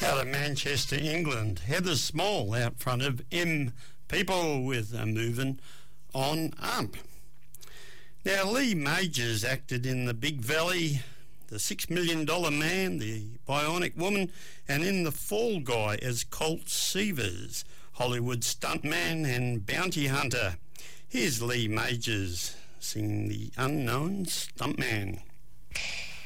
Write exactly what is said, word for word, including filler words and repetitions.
Out of Manchester, England, Heather Small out front of M People with a moving on ump. Now, Lee Majors acted in The Big Valley, The Six Million Dollar Man, The Bionic Woman, and in The Fall Guy as Colt Seavers, Hollywood stuntman and bounty hunter. Here's Lee Majors singing The Unknown Stuntman.